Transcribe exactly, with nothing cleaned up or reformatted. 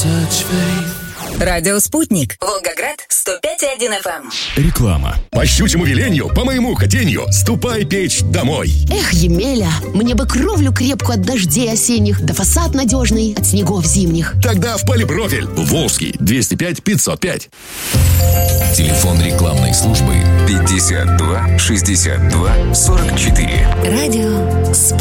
Радио «Спутник». Волгоград, сто пять и один эф эм. Реклама. По щучьему велению, по моему хотению, ступай печь домой. Эх, Емеля, мне бы кровлю крепкую от дождей осенних, да фасад надежный от снегов зимних. Тогда в Полипрофиль. Волжский, двести пять пятьсот пять. Телефон рекламной службы пятьдесят два шестьдесят два сорок четыре. Радио «Спутник».